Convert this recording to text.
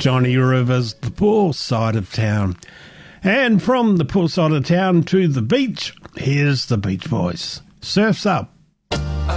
Johnny Rivers, the poor side of town. And from the poor side of town to the beach, here's the Beach Boys. Surf's Up.